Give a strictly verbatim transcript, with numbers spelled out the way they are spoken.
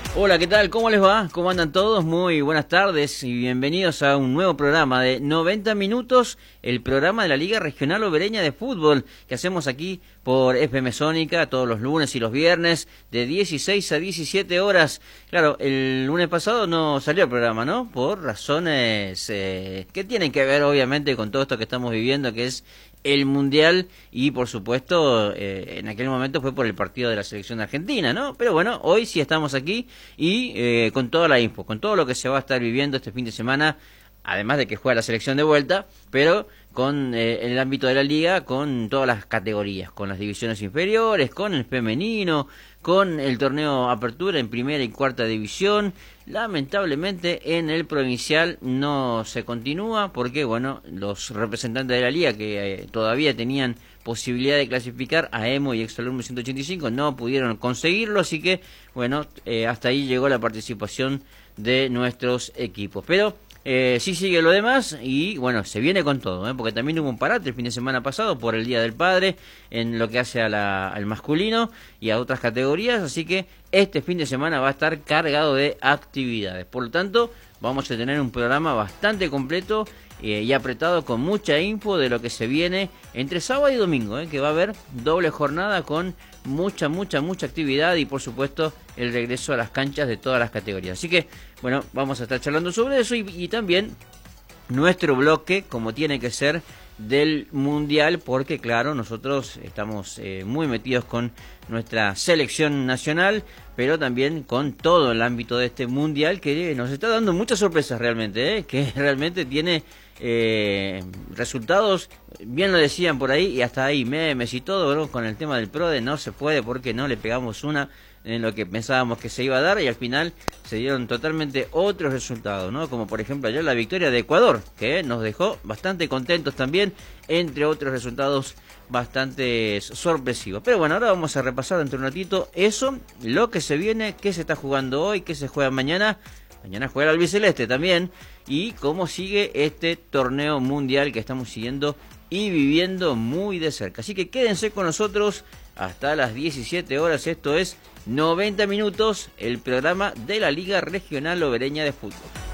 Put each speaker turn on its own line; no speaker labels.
Hola, ¿qué tal? ¿Cómo les va? ¿Cómo andan todos? Muy buenas tardes y bienvenidos a un nuevo programa de noventa minutos, el programa de la Liga Regional Obereña de Fútbol que hacemos aquí por F M Sónica todos los lunes y los viernes de dieciséis a diecisiete horas. Claro, el lunes pasado no salió el programa, ¿no? Por razones eh, que tienen que ver obviamente con todo esto que estamos viviendo, que es el Mundial, y por supuesto eh, en aquel momento fue por el partido de la selección argentina, ¿no? Pero bueno, hoy sí estamos aquí y eh, con toda la info, con todo lo que se va a estar viviendo este fin de semana, además de que juega la selección de vuelta, pero con eh, en el ámbito de la liga, con todas las categorías, con las divisiones inferiores, con el femenino, con el torneo Apertura en primera y cuarta división. Lamentablemente en el provincial no se continúa porque, bueno, los representantes de la liga que eh, todavía tenían posibilidad de clasificar a EMO y Exalumno ciento ochenta y cinco no pudieron conseguirlo, así que, bueno, eh, hasta ahí llegó la participación de nuestros equipos. Pero Eh, sí sigue lo demás y bueno, se viene con todo, ¿eh? Porque también hubo un parate el fin de semana pasado por el Día del Padre en lo que hace a la, al masculino y a otras categorías, así que este fin de semana va a estar cargado de actividades. Por lo tanto, vamos a tener un programa bastante completo eh, y apretado con mucha info de lo que se viene entre sábado y domingo, ¿eh? Que va a haber doble jornada con mucha, mucha, mucha actividad y por supuesto el regreso a las canchas de todas las categorías. Así que, bueno, vamos a estar charlando sobre eso y, y también nuestro bloque, como tiene que ser, del Mundial, porque claro, nosotros estamos eh, muy metidos con nuestra selección nacional, pero también con todo el ámbito de este Mundial que nos está dando muchas sorpresas realmente, ¿eh? Que realmente tiene eh, resultados, bien lo decían por ahí, y hasta ahí memes y todo, ¿no? Con el tema del PRODE no se puede porque no le pegamos una en lo que pensábamos que se iba a dar y al final se dieron totalmente otros resultados, ¿no? Como por ejemplo ayer la victoria de Ecuador, que nos dejó bastante contentos también, entre otros resultados bastante sorpresivos. Pero bueno, ahora vamos a repasar dentro de un ratito eso, lo que se viene, qué se está jugando hoy, qué se juega mañana. Mañana juega el albiceleste también, y cómo sigue este torneo mundial que estamos siguiendo y viviendo muy de cerca. Así que quédense con nosotros hasta las diecisiete horas. Esto es noventa minutos, el programa de la Liga Regional Obereña de Fútbol.